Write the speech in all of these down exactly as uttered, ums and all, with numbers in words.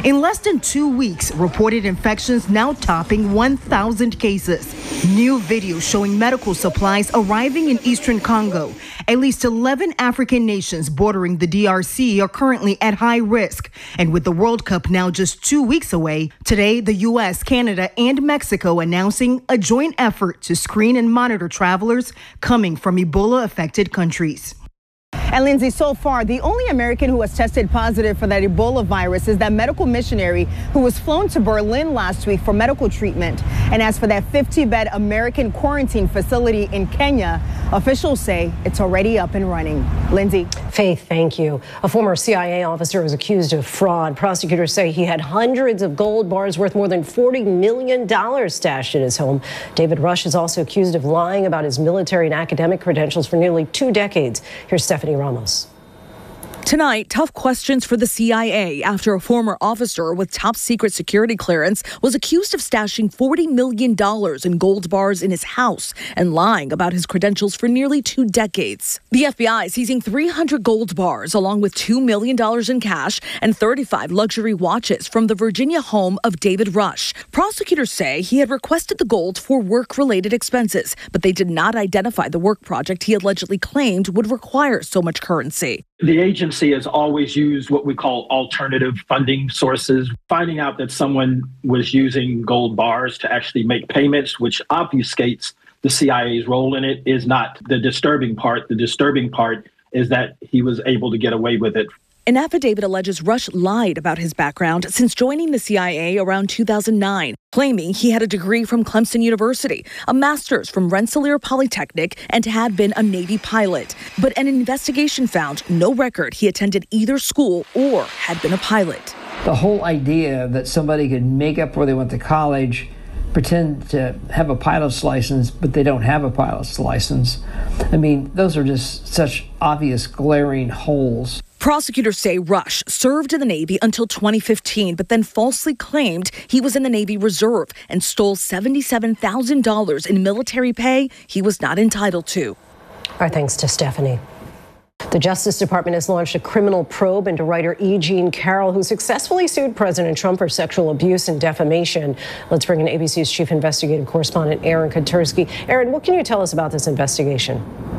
In less than two weeks, reported infections now topping one thousand cases. New video showing medical supplies arriving in eastern Congo. At least eleven African nations bordering the D R C are currently at high risk. And with the World Cup now just two weeks away, today the U S, Canada, and Mexico announcing a joint effort to screen and monitor travelers coming from Ebola-affected countries. And Lindsay, so far, the only American who has tested positive for that Ebola virus is that medical missionary who was flown to Berlin last week for medical treatment. And as for that fifty-bed American quarantine facility in Kenya, officials say it's already up and running. Lindsay. Faith, thank you. A former C I A officer is accused of fraud. Prosecutors say he had hundreds of gold bars worth more than forty million dollars stashed in his home. David Rush is also accused of lying about his military and academic credentials for nearly two decades. Here's Stephanie Ramos. Tonight, tough questions for the C I A after a former officer with top secret security clearance was accused of stashing forty million dollars in gold bars in his house and lying about his credentials for nearly two decades. The F B I seizing three hundred gold bars along with two million dollars in cash and thirty-five luxury watches from the Virginia home of David Rush. Prosecutors say he had requested the gold for work-related expenses, but they did not identify the work project he allegedly claimed would require so much currency. The agency has always used what we call alternative funding sources. Finding out that someone was using gold bars to actually make payments, which obfuscates the C I A's role in it, is not the disturbing part. The disturbing part is that he was able to get away with it. An affidavit alleges Rush lied about his background since joining the C I A around two thousand nine, claiming he had a degree from Clemson University, a master's from Rensselaer Polytechnic, and had been a Navy pilot. But an investigation found no record he attended either school or had been a pilot. The whole idea that somebody could make up where they went to college, pretend to have a pilot's license, but they don't have a pilot's license. I mean, those are just such obvious glaring holes. Prosecutors say Rush served in the Navy until twenty fifteen, but then falsely claimed he was in the Navy Reserve and stole seventy-seven thousand dollars in military pay he was not entitled to. Our thanks to Stephanie. The Justice Department has launched a criminal probe into writer E. Jean Carroll, who successfully sued President Trump for sexual abuse and defamation. Let's bring in A B C's chief investigative correspondent, Aaron Katersky. Aaron, what can you tell us about this investigation?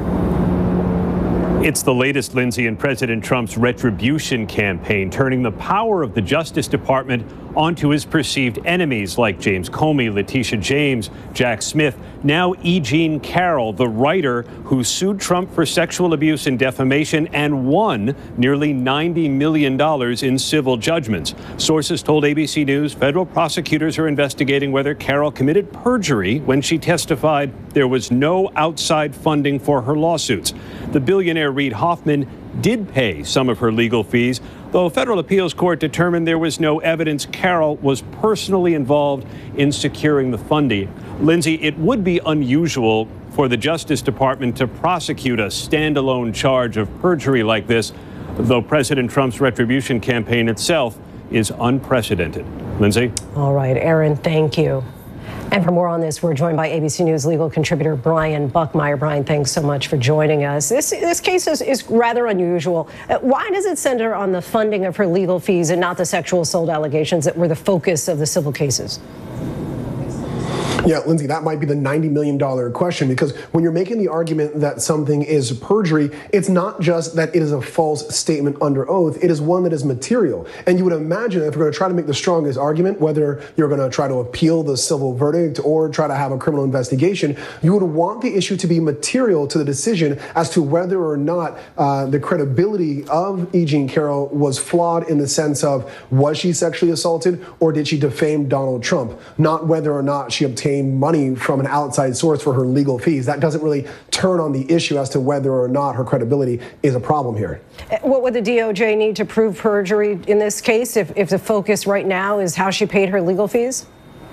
It's the latest, Lindsay, in President Trump's retribution campaign, turning the power of the Justice Department onto his perceived enemies like James Comey, Letitia James, Jack Smith. Now E. Jean Carroll, the writer who sued Trump for sexual abuse and defamation and won nearly ninety million dollars in civil judgments. Sources told A B C News federal prosecutors are investigating whether Carroll committed perjury when she testified there was no outside funding for her lawsuits. The billionaire Reid Hoffman did pay some of her legal fees, though a federal appeals court determined there was no evidence Carroll was personally involved in securing the funding. Lindsay, it would be unusual for the Justice Department to prosecute a standalone charge of perjury like this, though President Trump's retribution campaign itself is unprecedented. Lindsay? All right, Aaron, thank you. And for more on this, we're joined by A B C News legal contributor Brian Buckmeyer. Brian, thanks so much for joining us. This this case is, is rather unusual. Uh, why does it center on the funding of her legal fees and not the sexual assault allegations that were the focus of the civil cases? Yeah, Lindsay, that might be the ninety million dollars question, because when you're making the argument that something is perjury, it's not just that it is a false statement under oath, it is one that is material. And you would imagine if you're going to try to make the strongest argument, whether you're going to try to appeal the civil verdict or try to have a criminal investigation, you would want the issue to be material to the decision as to whether or not uh, the credibility of E. Jean Carroll was flawed in the sense of, was she sexually assaulted or did she defame Donald Trump? Not whether or not she obtained money from an outside source for her legal fees. That doesn't really turn on the issue as to whether or not her credibility is a problem here. What would the D O J need to prove perjury in this case if, if the focus right now is how she paid her legal fees?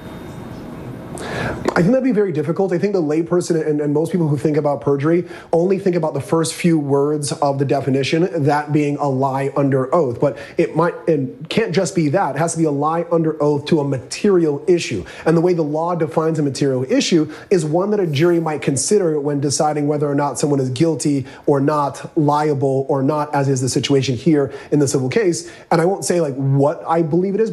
I think that'd be very difficult. I think the layperson and, and most people who think about perjury only think about the first few words of the definition, that being a lie under oath. But it might and can't just be that. It has to be a lie under oath to a material issue. And the way the law defines a material issue is one that a jury might consider when deciding whether or not someone is guilty or not, liable or not, as is the situation here in the civil case. And I won't say like what I believe it is,